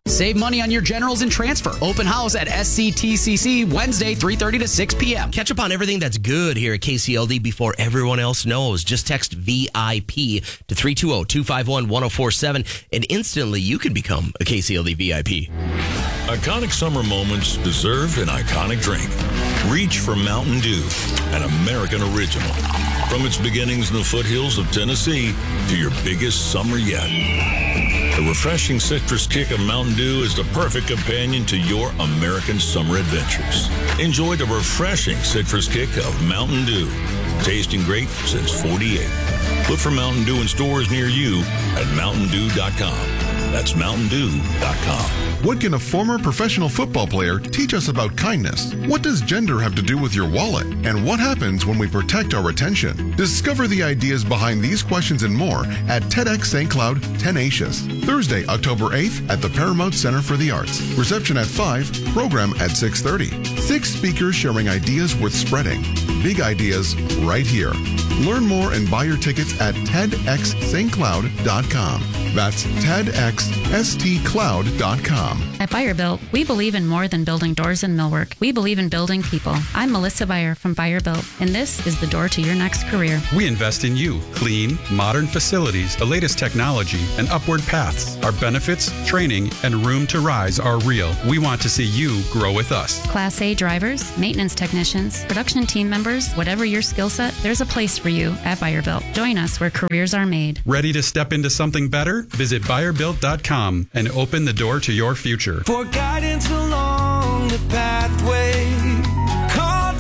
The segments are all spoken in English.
Save money on your generals and transfer. Open house at SCTCC Wednesday, 3:30 to 6 p.m. Catch up on everything that's good here at KCLD before everyone else knows. Just text VIP to 320-251-1047 and instantly you can become a KCLD VIP. Iconic summer moments deserve an iconic drink. Reach for Mountain Dew, an American original. From its beginnings in the foothills of Tennessee to your biggest summer yet. The refreshing citrus kick of Mountain Dew is the perfect companion to your American summer adventures. Enjoy the refreshing citrus kick of Mountain Dew. Tasting great since 48. Look for Mountain Dew in stores near you at MountainDew.com. That's MountainDew.com. What can a former professional football player teach us about kindness? What does gender have to do with your wallet? And what happens when we protect our attention? Discover the ideas behind these questions and more at TEDx St. Cloud Tenacious. Thursday, October 8th at the Paramount Center for the Arts. Reception at 5, program at 6:30. 6 speakers sharing ideas worth spreading. Big ideas right here. Learn more and buy your tickets at TEDxStCloud.com. That's TEDxStCloud.com. At Buyer Built, we believe in more than building doors and millwork. We believe in building people. I'm Melissa Buyer from Buyer Built, and this is the door to your next career. We invest in you. Clean, modern facilities, the latest technology, and upward paths. Our benefits, training, and room to rise are real. We want to see you grow with us. Class A drivers, maintenance technicians, production team members, whatever your skill set, there's a place for you at Buyer Built. Join us where careers are made. Ready to step into something better? Visit BuyerBuilt.com and open the door to your future. For guidance along the pathway, call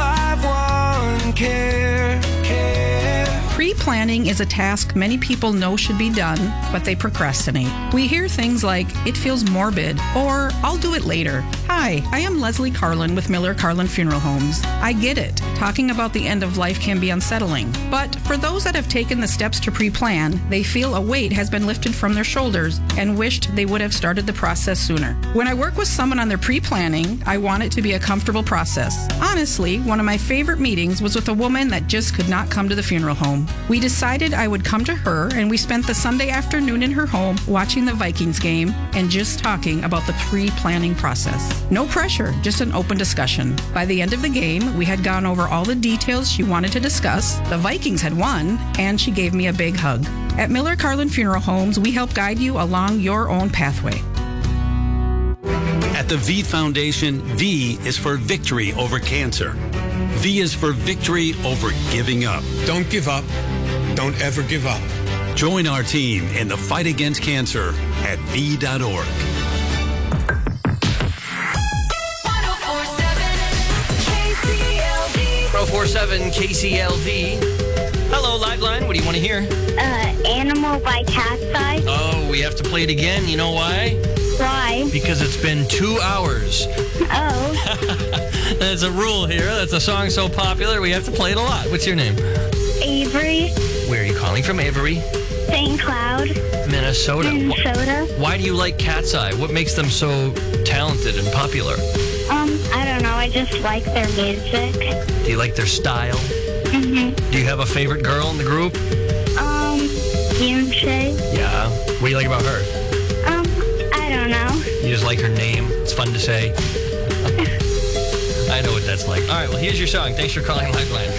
251-CARE. Pre-planning is a task many people know should be done, but they procrastinate. We hear things like, it feels morbid, or I'll do it later. Hi, I am Leslie Carlin with Miller Carlin Funeral Homes. I get it. Talking about the end of life can be unsettling. But for those that have taken the steps to pre-plan, they feel a weight has been lifted from their shoulders and wished they would have started the process sooner. When I work with someone on their pre-planning, I want it to be a comfortable process. Honestly, one of my favorite meetings was with a woman that just could not come to the funeral home. We decided I would come to her, and we spent the Sunday afternoon in her home watching the Vikings game and just talking about the pre-planning process. No pressure, just an open discussion. By the end of the game, we had gone over all the details she wanted to discuss, the Vikings had won, and she gave me a big hug. At Miller Carlin Funeral Homes, we help guide you along your own pathway. At the V Foundation, V is for victory over cancer. V is for victory over giving up. Don't give up. Don't ever give up. Join our team in the fight against cancer at V.org. 1047 KCLD. Hello, Liveline. What do you want to hear? Animal by Cat's Eye. Oh, we have to play it again. You know why? Why? Because it's been 2 hours. Oh. There's a rule here. That's a song so popular, we have to play it a lot. What's your name? Avery. Where are you calling from, Avery? St. Cloud. Minnesota. Minnesota. Why do you like Cat's Eye? What makes them so talented and popular? I don't know. I just like their music. Do you like their style? Mm-hmm. Do you have a favorite girl in the group? Beyonce. Yeah. What do you like about her? I don't know. You just like her name. It's fun to say. I know what that's like. All right, well, here's your song. Thanks for calling Lifeline.